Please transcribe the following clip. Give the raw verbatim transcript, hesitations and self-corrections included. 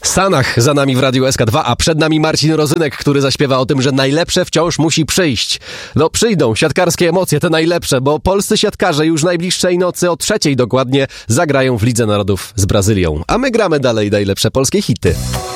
Stanach za nami w Radiu S K dwa, a przed nami Marcin Rozynek, który zaśpiewa o tym, że najlepsze wciąż musi przyjść. No przyjdą siatkarskie emocje, te najlepsze, bo polscy siatkarze już najbliższej nocy o trzeciej dokładnie zagrają w Lidze Narodów z Brazylią. A my gramy dalej najlepsze polskie hity.